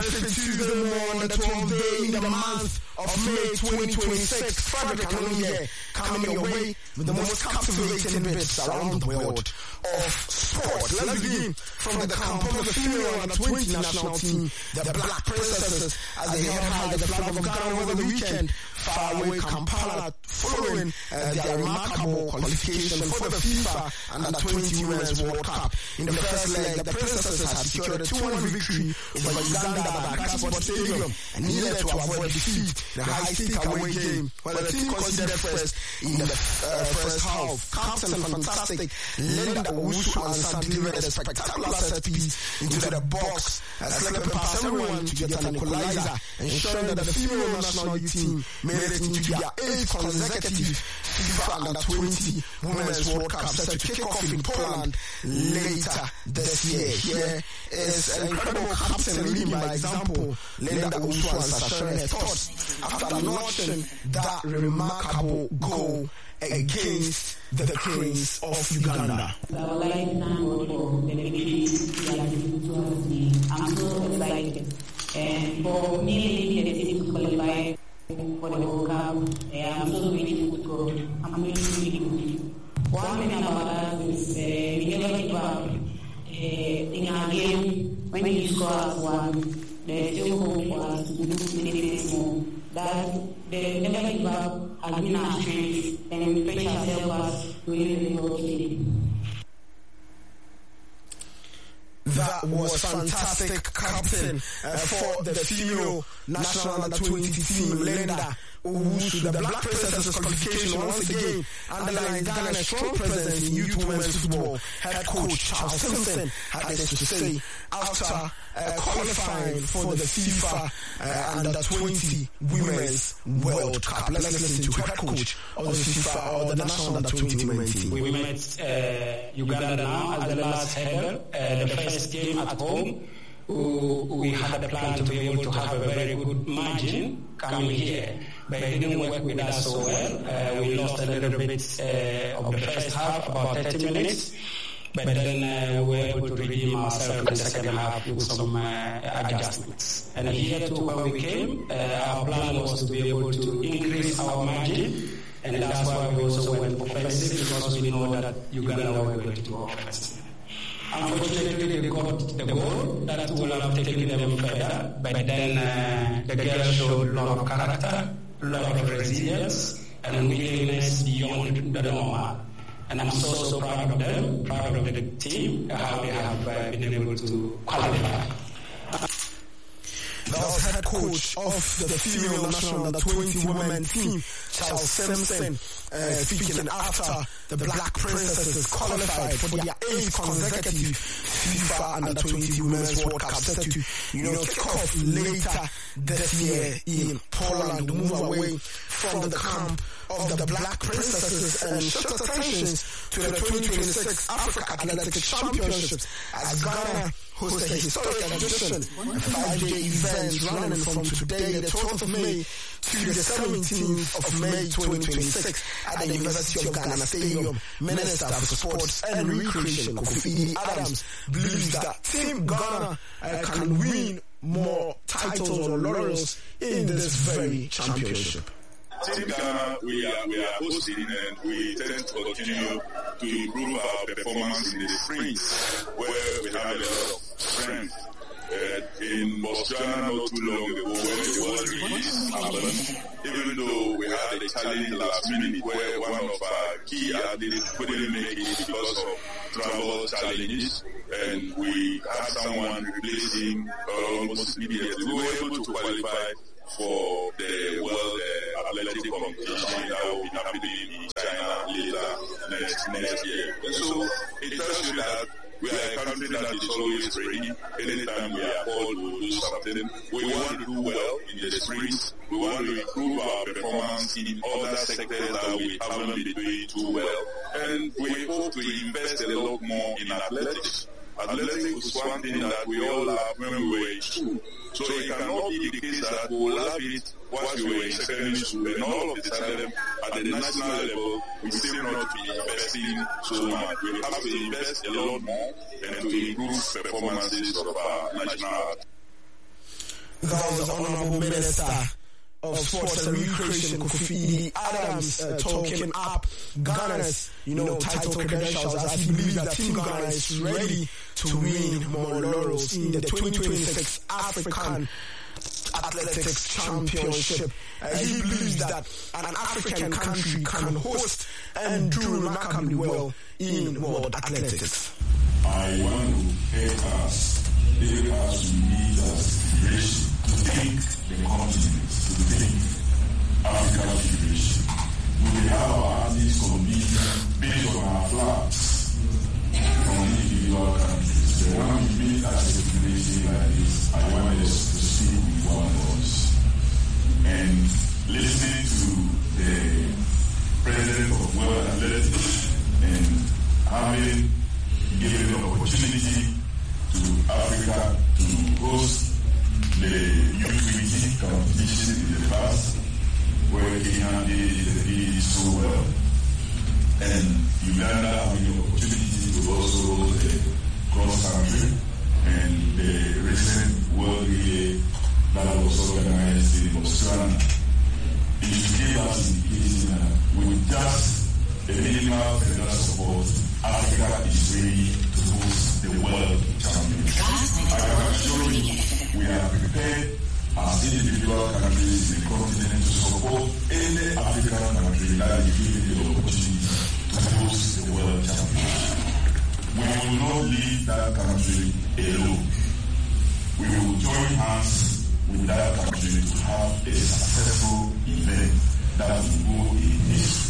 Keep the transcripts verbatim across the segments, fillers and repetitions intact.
Perfect Tuesday morning, the twelfth day in the month of May twenty twenty-six. Frederick Anunye coming your way with the most captivating bits around the world of sport. Let's begin from the camp of the female under twenty national team, the Black Princesses, as they held high the flag of Ghana over the weekend, far away Kampala, following uh, their remarkable qualification for the FIFA under twenty Women's World Cup. In the first leg, the Princesses had secured a two one victory over Uganda at Accra Sports Stadium and needed to avoid defeat in a high-stake away game, where the team considered first in the uh, first half. Captain Fantastic Linda Owusu-Ansah delivered a spectacular set piece into the box, uh, slipping past everyone to get an equalizer, ensuring that the female national youth team made it into their eighth consecutive FIFA under twenty Women's World Cup, set to kick off in Poland later this year. Here is an incredible captain leading by example, Linda Owusu-Ansah, sharing her thoughts after notching that remarkable goal against the Cranes of Uganda. I would like to thank God for the victory that has given to us. I'm so excited. And for me leading the team to qualify for the World Cup, I'm so grateful to God. I'm really, really grateful. One thing about us is uh, we never give up. Uh, in our game, when you score as one, there's still hope for us to do many things more. That the never give up has been our strength, and we push ourselves as really, really well today. That was fantastic, captain, uh, for the female national under twenty team, Linda Owusu. The Black Princesses qualification once again underlines Ghana's strong presence in youth women's football. Head coach Charles Simpson had this to say after uh, qualifying for the FIFA uh, under twenty Women's World Cup. Let's listen to head coach of the FIFA or the national under twenty women's team. We met uh, Uganda now as the last header, uh, the first game at home. We had a plan to be able to have a very good margin coming here, but it didn't work with us so well. Uh, we lost a little bit uh, of the first half, about thirty minutes, but then uh, we were able to redeem ourselves in the second half with some uh, adjustments. And here too, when we came, uh, our plan was to be able to increase our margin, and that's why we also went offensive, because we know that Uganda were going to go offensive. Unfortunately, they got the goal that would have taken them further, but then uh, the girls showed a lot of character, a lot of resilience, and willingness beyond the normal. And I'm so, so proud of them, proud of the team, how they have uh, been able to qualify. That was head coach of the female national under twenty women team, Charles Simpson, uh, speaking after the Black Princesses qualified for their eighth consecutive FIFA under twenty Women's World Cup, set to, you know, kick off later this year in Poland, move away from the camp of the Black Princesses and shift attentions to the twenty twenty-six Africa Athletics Championships as Ghana hosts a historic edition, a five-day event running from today, the twelfth of May, to the seventeenth of May twenty twenty-six at the University of Ghana Stadium. Minister for Sports and Recreation, Kofi Adams, believes that Team Ghana uh, can win more titles or laurels in this very championship. Team Ghana, we are, we are hosting, and we tend to continue to improve our performance in the sprints, where we have a lot of strength. Uh, in Botswana not too long ago, when the world release happened, even though we had a challenge last minute where one of our key athletes couldn't make it because of travel challenges, and we had someone replacing uh, almost immediately, we were able to qualify for the World uh, Athletic Competition that will be happening in China later next, next year. And so it tells you that we are a country that is always ready. Anytime we are called to do something, we want to do well in the sprints. We want to improve our performance in other sectors that we haven't been doing too well. And we hope to invest a lot more in athletics. Athletics is one thing that we all have when we were in school. So it cannot be the case that we will have it while we were in secondary school, and all of a sudden at the national level we still not be investing so much. We have to invest a lot more and to improve performances of our national art. That was Honourable Minister of Sports and Recreation Kofi Adams uh, talking up Ghana's, you know, title credentials as he believes that Team Ghana is ready to win more laurels in the twenty twenty-six African Athletics Championship. Uh, he believes that an African country can host and do remarkably well in world athletics. I want to help us, help us to meet us federation, to think the continent, to think African federation. We will have our athletes compete based on our flags from individual countries. So when we meet as a federation like this, I want us to speak with one voice. And listening to the president of World Athletics and having given the opportunity to Africa to host the U twenty competition in the past, where Kenya did it so well, and Uganda having the opportunity to also host the cross country and the recent World Relay that was organized in Botswana. It should give us indication that with just the minimal federal support, Africa is ready to host the World Championship. I can assure you, we are prepared as individual countries in the continent to support any African country that is given the opportunity to host the World Championship. We will not leave that country alone. We will join hands with that country to have a successful event that will go in history.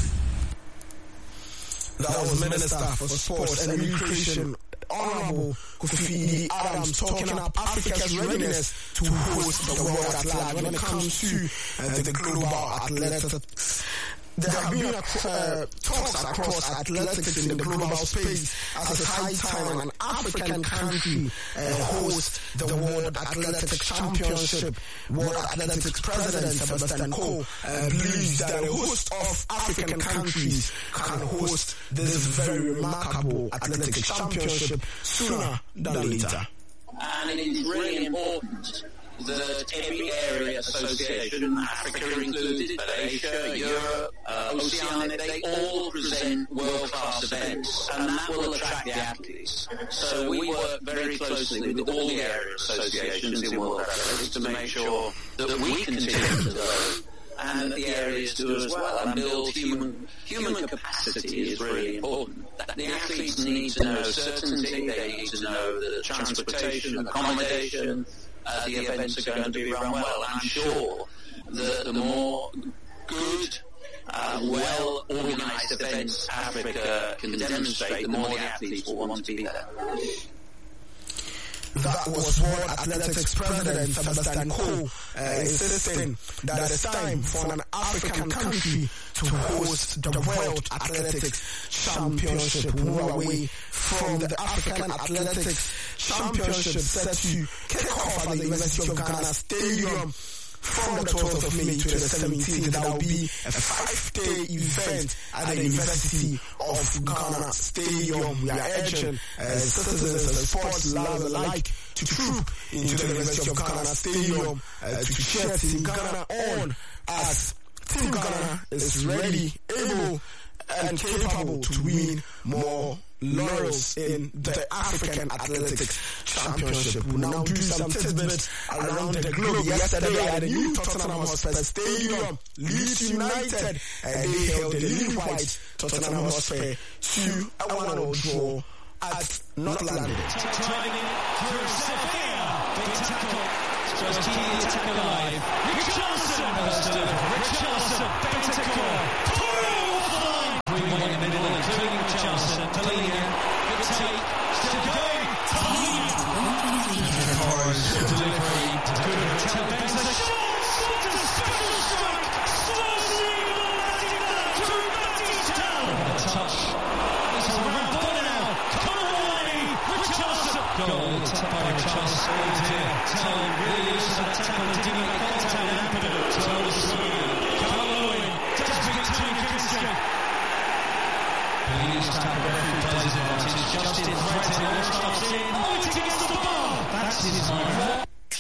That was Minister for Sport and Recreation, Honourable Kofi Adams, talking up Africa's readiness to host the World at large when it comes to uh, the global athletics. There have been uh, talks across athletics in the global space as it's high time an African country uh, host the World Athletics Championship. World Athletics President Sebastian Coe uh, believes that a host of African countries can host this very remarkable athletics championship sooner than later. And it is really important that every area association, Africa included, but Asia, Europe, uh, Oceania, they all present world-class events, and that will attract the athletes. So we work very closely with all the area associations in World Athletics to make sure that we continue to grow and that the areas do as well, and build human human capacity is really important. The athletes need to know certainty, they need to know the transportation, accommodation, Uh, the events are going to be run well. I'm sure that the more good, uh, well-organised events Africa can demonstrate, the more the athletes will want to be there. That was World Athletics President Sebastian Coe uh, insisting that it's time for an African country to host the World Athletics Championship. Move away from the African Athletics Championship set to kick off at the University of Ghana Stadium from the twelfth of May to the seventeenth. That will be a five-day event at the University of Ghana Stadium. We are urging uh, citizens and sports lovers alike to troop into the University of Ghana Stadium uh, to cheer Team Ghana on, as Team Ghana is ready, able and capable to win more laurels in the African Athletics Championship. We'll now do some tidbits around the globe. Yesterday at the new Tottenham Hotspur Stadium, Leeds United, uh, they held the Lily White Tottenham Hotspur to a one-all draw at North London. Driving through Sophia. Big tackle. Just keeping the attack alive. Richarlison burst over. Richarlison, Bentancur. Three one in the middle, including Richarlison. Talina. Good take. Still going. Talina. Good delivery. Good attack. Bentancur. Shots! What a special strike! Slowly letting that through Matty's town. A touch. It's a ramble now. Colorway. Richarlison. Goal. Attack by Richarlison. Oh dear. Tell really is a tackle. Didn't make contact with Ampadu. Tell is smooth. Colorway. Desperate to Kinska. Please tap the referee plays advantage. Justin threatening. Starts in. Oh, it's against the bar. That's his moment.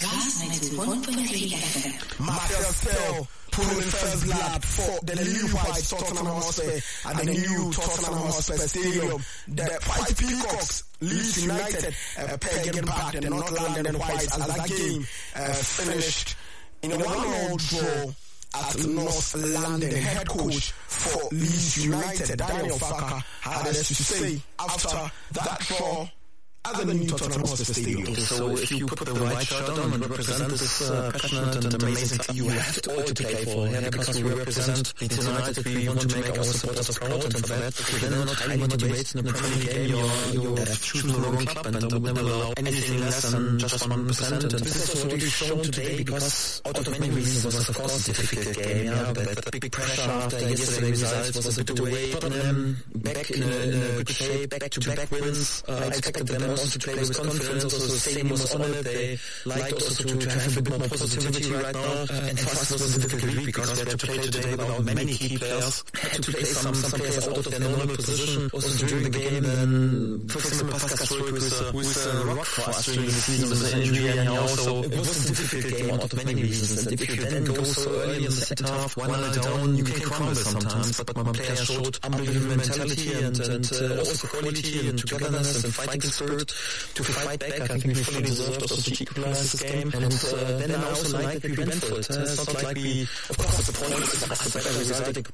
ninety-one point three F M. Marcel Stell pulling first blood for the new white Tottenham Hotspur at the new Tottenham Hotspur Stadium. The White Peacocks, Leeds United, uh, pegging back the North London Whites as that game uh, finished in a one-all draw at North London. Head coach for Leeds United, Daniel Farke, had this to say after that draw at the new Tottenham Hotspur Stadium. So if you put the white shirt on and represent this uh, passionate and amazing team, you have to all to play for. Yeah, because we represent Leeds United, we want to make our supporters proud, and for that, if you're not highly motivated in the Premier League game, you're, you're choosing the wrong club, and I would never allow anything less than just one percent. And this is what we've shown today, because out of many reasons, it was of course a difficult game, yeah, but big pressure after yesterday's results was a bit away. Tottenham back in a, in a good shape, back-to-back wins. Uh, I expected them also to play with confidence, also the stadium was on it, they liked also to, to have a bit more positivity right now, uh, and for us it was a difficult week because we had to play today without many key players, had to play some, some players out of their normal position, also during the game, and for example Pascal Struijk, who is a rock for us during the season with an injury anyhow, so it was a difficult game out of many reasons, and if you then go so early in the second half, one nil down, you can crumble sometimes, but my players showed unbelievable mentality and, and uh, also quality and togetherness and fighting spirit to fight back. I think we fully deserved also to equalize this game, and uh, then I also like that we went for it. Uh, it's not like we, of course, the point is that's the better result.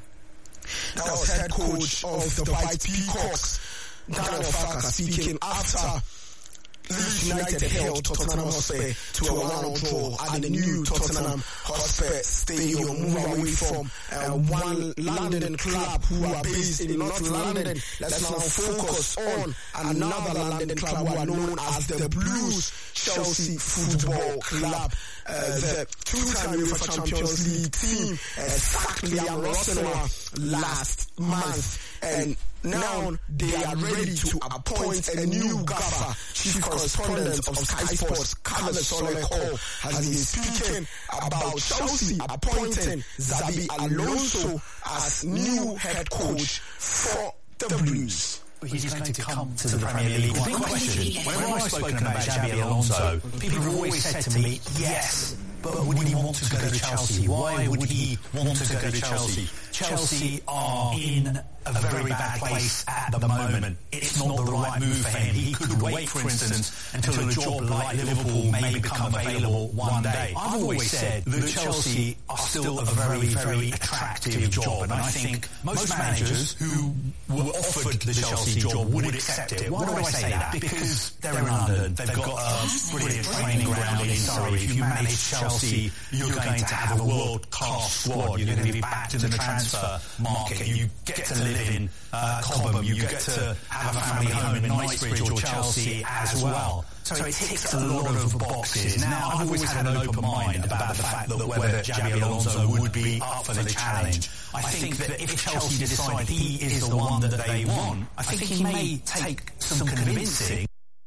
That was head coach of the White Peacocks, Daniel Farke, speaking after Leeds United held Tottenham Hotspur to a one-all draw at the new Tottenham Hotspur Stadium. Move away from uh, one London club who are based in North London. Let's now focus on another London club who are known as the Blues, Chelsea Football Club. Uh, the two-time UEFA Champions League team uh, sacked Liam Rossenoir last month, and now they are ready to appoint a new gaffer. Chief correspondent of Sky Sports, Carlos Soleko, has been speaking about Chelsea appointing Xabi Alonso as new head coach for the Blues. He's going to come to the Premier League. Big question. Whenever I've spoken about Xabi Alonso, people have always said to me, yes, but would he want to go to Chelsea? Why would he want to go to Chelsea? Chelsea are in a very bad place at the moment. It's not the right move for him. He could wait, for instance, until a job like Liverpool may become available one day. I've always said that Chelsea are still a very, very attractive job, and I think most managers who were offered the Chelsea job would accept it. Why do I say that? Because they're in London. They've got a brilliant training ground in Surrey. If you manage Chelsea, you're going to have a world-class squad. You're going to be backed in the transfer market. You get to live in uh, Cobham. You get to have a family home in Knightsbridge or Chelsea as well. So it ticks a lot of boxes. Now, I've always had an open mind about the fact that whether Xabi Alonso would be up for the challenge. I think that if Chelsea decide he is the one that they want, I think he may take some convincing.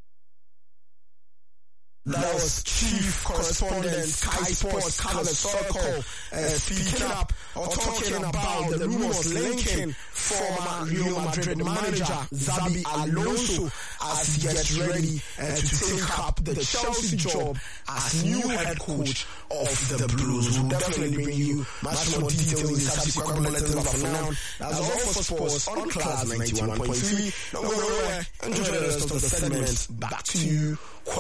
That was Chief Correspondent Sky Sports, Carlos Soleko, uh, speaking up or talking about the rumours linking former Real Madrid manager Xabi Alonso as he gets ready uh, to take up the Chelsea job as new head coach of the Blues. We'll definitely bring you much more details in subsequent bulletins, but for now, that's all for sports on Class ninety-one point three. Don't go nowhere. Enjoy the rest of the segment. Back to you.